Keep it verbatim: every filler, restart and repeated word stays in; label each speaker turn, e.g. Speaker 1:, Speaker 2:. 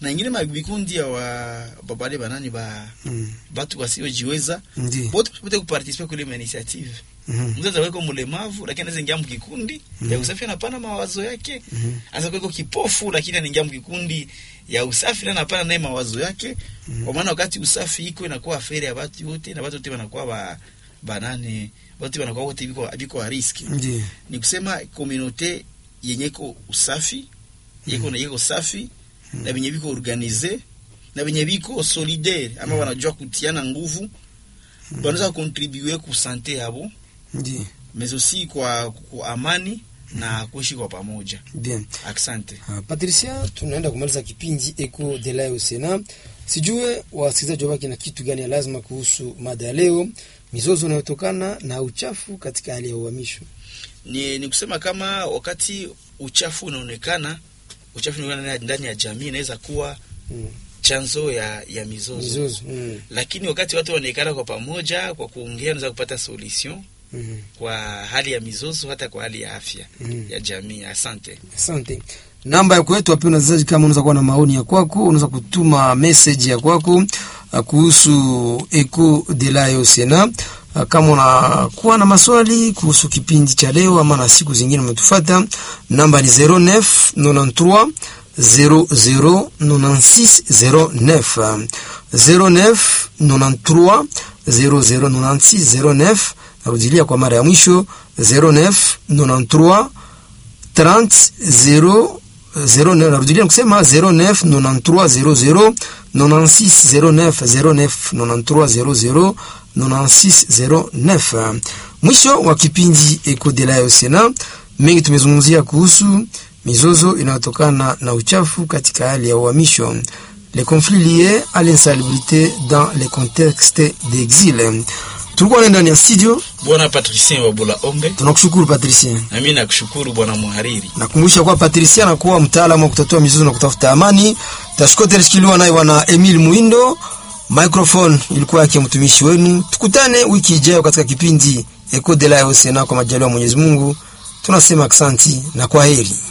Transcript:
Speaker 1: na ingine mabikundi ya wa babale banani ba mm. batu wasiojiweza bote bote kuparticiper kule ma initiative. Mhm. Mzazi wako mlemavu lakini anaweza ingia mkikundi mm-hmm. ya usafi anapana mawazo yake. Mhm. Anaweza kuwa kipofu lakini anaingia mkikundi ya usafi na anapana naye mawazo yake. Mm-hmm. Kwa maana wakati usafi iko inakuwa aferi ya watu wote na watu wote wanakuwa ba banane watu wanakuwa wote biko biko riski.
Speaker 2: Ndiyo.
Speaker 1: Ni kusema community yenyeko usafi yeko mm-hmm. na yeko safi mm-hmm. na benye biko organize na benye biko solidaire ama mm-hmm. wanajua kutiana nguvu mm-hmm. wanaweza contribuer ku sante yabo.
Speaker 2: Ndiyo.
Speaker 1: Mais aussi kwa, kwa amani na kuishi kwa pamoja.
Speaker 2: Bien.
Speaker 1: Asante.
Speaker 2: Ah, Patricia, tunaenda kumaliza kipindi Eco de la Osena. Sijue wasikilizaji wake na kitu gani lazima kuhusu mada ya leo, mizozo inayotokana na uchafu katika hali ya uhamisho.
Speaker 1: Ni ni kusema kama wakati uchafu unaonekana, uchafu unaonekana ndani ya jamii inaweza kuwa mm. chanzo ya ya mizozo.
Speaker 2: Mizozo. Mm.
Speaker 1: Lakini wakati watu wanaikana kwa pamoja kwa kuongea wanaweza kupata solution. Mm-hmm. Kwa hali ya mizozo hata kwa hali ya afya mm-hmm. ya jamii. Asante.
Speaker 2: Asante. Namba ya kwetu wapi unazaji kama unaweza kuwa na maoni ya kwako, unaweza kutuma message ya kwako kuhusu Eco de la Osena. Kama unakuwa na maswali kuhusu kipindi cha leo ama na siku zingine umetufuata, namba ni zero neuf ninety-three zero zero nine six zero neuf zero neuf ninety-three zero zero nine six zero neuf. Narudilia kwa mara ya mwisho zero neuf ninety-three thirty zero zero neuf. Narudilia kusema zero neuf ninety-three zero zero nine six zero neuf zero neuf ninety-three zero zero nine six zero neuf. Mwisho wa kipindi Eco de la Osena, mengi tumezungumzia kuhusu mizozo inayotokana na uchafu katika hali ya uhamisho, les conflits liés à l'insalubrité dans les contextes d'exil. Tulikuwa ndani ya studio
Speaker 1: Bwana Patricien wa Bula Ombe.
Speaker 2: Tunakushukuru Patricien.
Speaker 1: Na mimi nakushukuru Bwana Muhariri.
Speaker 2: Nakumbusha kwa Patricien na kuwa mtaalamu wa kutatua mizozo na kutafuta amani. Tashikote rishikiliwa naye Bwana Emile Muindo. Microphone ilikuwa yake mtumishi wenu. Tukutane wiki ijayo katika kipindi Eco de la Osena kwa majaliwa Mwenyezi Mungu. Tunasema asante na kwaheri.